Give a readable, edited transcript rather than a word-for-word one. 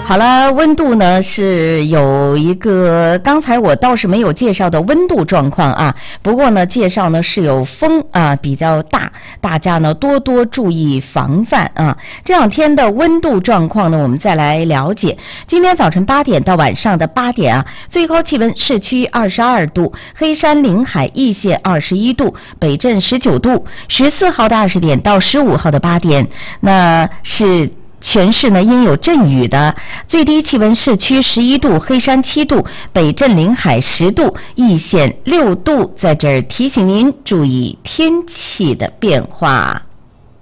好了，温度呢是有一个，刚才我倒是没有介绍的温度状况啊，不过呢介绍呢是有风啊比较大，大家呢多多注意防范啊。这两天的温度状况呢，我们再来了解。今天早晨8点到晚上的8点啊，最高气温市区22度，黑山临海易县21度，北镇19度。14号的20点到15号的8点，那是全市呢因有阵雨的，最低气温市区11度，黑山7度，北镇临海10度，易县6度。在这儿提醒您注意天气的变化。